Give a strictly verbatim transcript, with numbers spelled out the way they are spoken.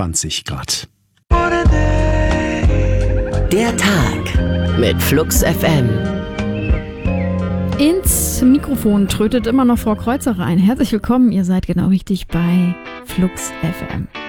einundzwanzig Grad. Der Tag mit Flux F M. Ins Mikrofon trötet immer noch Frau Kreuzer rein. Herzlich willkommen, ihr seid genau richtig bei Flux F M.